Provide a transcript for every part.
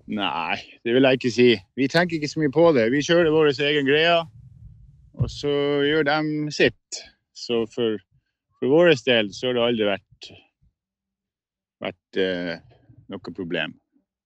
Nei, det vil jeg ikke si. Vi tenker ikke så mye på det. Vi kjører vår egen greie, og så gjør de sitt. Så for vår del så har det aldri vært noe problem.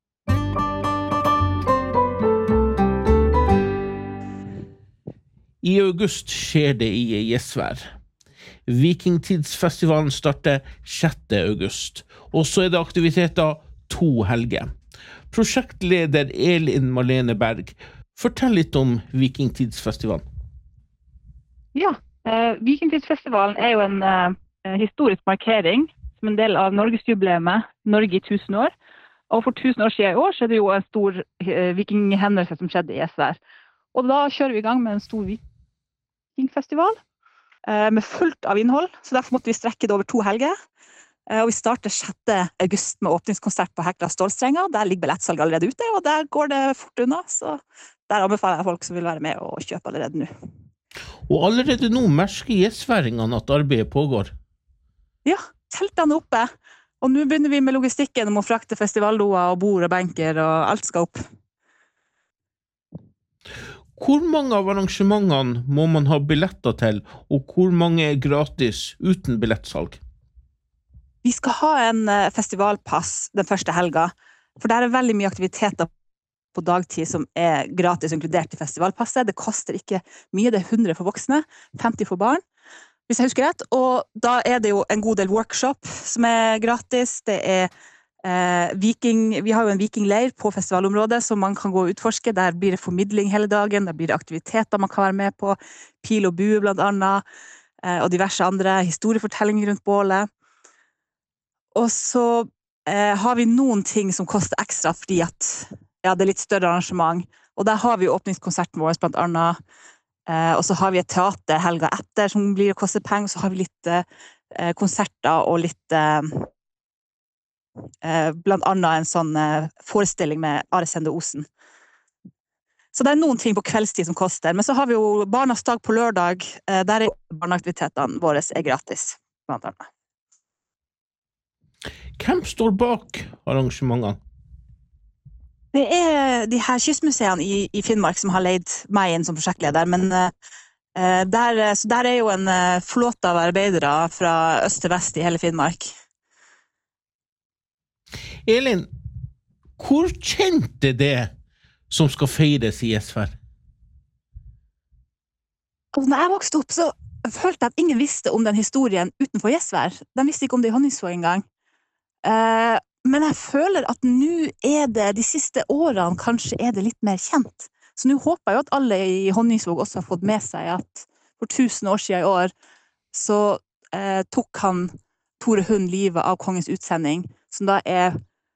I august skjer det i Gjesvær. Vikingtidsfestivalen starter 6. august, og så er det aktiviteter 2 helger. Prosjektleder Elin Marlene Berg, fortell litt om Vikingtidsfestivalen. Ja, Vikingtidsfestivalen er jo en historisk markering som en del av Norgesjubileet Norge i 1000 år. Og for 1000 år siden i år så er det jo en stor vikinghendelse som skjedde i Gjesvær. Og da kjører vi i gang med en stor vikingfestival med fullt av innhold, så derfor måtte vi strekke det over 2 helger. Og vi starter 6. august med åpningskonsert på Hekla Stålstrenger. Der ligger billettsalg allerede ute, og der går det fort unna, så der anbefaler jeg folk som vil være med og kjøpe allerede nå. Og allerede nå merker gjesværingene at arbeidet pågår. Ja, teltene er oppe, og nå begynner vi med logistikken om å frakte festivaldoer og bord og benker, og alt skal opp. Hvor mange av arrangementene må man ha billetter til, og hvor mange er gratis uten billettsalg? Vi skal ha en festivalpass den første helga, for der er veldig mye aktiviteter på dagtid som er gratis inkludert i festivalpasset. Det koster ikke mye, det er 100 for voksne, 50 for barn, hvis jeg husker rett. Og da er det jo en god del workshop som er gratis. Det er vi har jo en vikingleir på festivalområdet som man kan gå og utforske. Der blir det formidling hele dagen, der blir det aktiviteter man kan være med på, pil og bue blant annet, og diverse andre historiefortellinger rundt bålet. Og så har vi noen ting som koster ekstra fordi at det er litt større arrangement, og der har vi jo åpningskonserten vår blant annet, og så har vi et teater helga etter som blir å koste penger, så har vi litt konserter og litt blant annet en sånn forestilling med Are Sende Osen. Så det er noen ting på kveldstid som koster, men så har vi jo Barnas dag på lørdag, der er barneaktivitetene våre er gratis, blant annet. Hvem står bak arrangementene? Det er de her kystmuseene i Finnmark som har leid meg inn som prosjektleder, men der er jo en flåte av arbeidere fra øst til vest i hele Finnmark. Elin, hvor kjent er det som skal feires i Gjesvær? Altså, når jeg vokste opp, så følte jeg at ingen visste om den historien utenfor Gjesvær. De visste ikke om det i Honningsvåg engang. Men jeg føler at nå er det, de siste årene, kanskje er det litt mer kjent. Så nå håper jeg jo at alle i Honningsvåg også har fått med seg at for 1000 år siden i år, så tok han Tore Hund livet av kongens utsending, som da er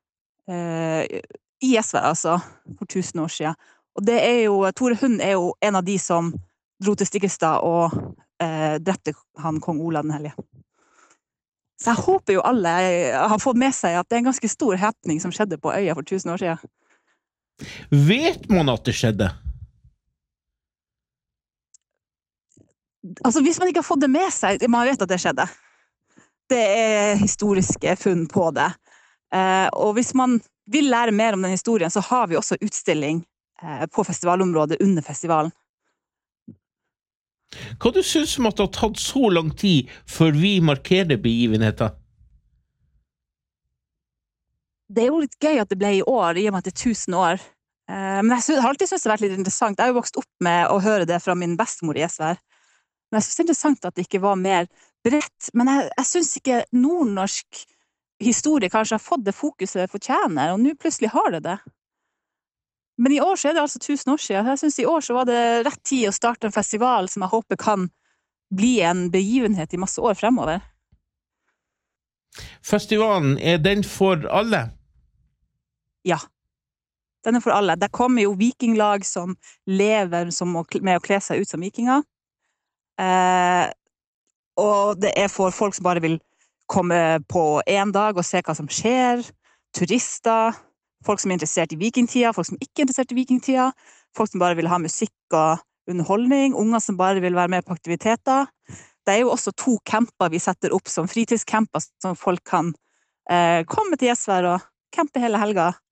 i Gjesvær, altså, for 1000 år siden. Og det er jo, Tore Hund er jo en av de som dro til Stiklestad og drepte han kong Olav den Hellige. Så jeg håper jo alle har fått med seg at det er en ganske stor happening som skjedde på øya for 1000 år siden. Vet man at det skjedde? Altså, hvis man ikke har fått det med seg, man vet at det skjedde. Det er historiske funn på det. Og hvis man vil lære mer om den historien, så har vi også utstilling på festivalområdet under festivalen. Hva du synes om at det har tatt så lang tid før vi markerer begivenheter? Det er jo litt gøy at det ble i år, i og med at det er 1000 år. Men jeg har alltid syntes det har vært litt interessant. Jeg har jo vokst opp med å høre det fra min bestemor i Gjesvær. Men jeg synes det er interessant at det ikke var mer bredt. Men jeg synes ikke nordnorsk historie kanskje har fått det fokuset det fortjener, og nå plutselig har det det. Men i år så er det altså 1000 år siden. Jeg synes i år så var det rett tid å starte en festival som jeg håper kan bli en begivenhet i masse år fremover. Festivalen, er den for alle? Ja, den er for alle. Der kommer jo vikinglag som lever med å kle seg ut som vikinger. Og det er for folk som bare vil komme på en dag og se hva som skjer, turister, folk som er interessert i vikingtida, folk som ikke er interessert i vikingtida, folk som bare vil ha musikk og underholdning, unger som bare vil være med på aktiviteter. Det er jo også 2 camper vi setter opp som fritidscamper, som folk kan komme til Gjesvær og campe hele helga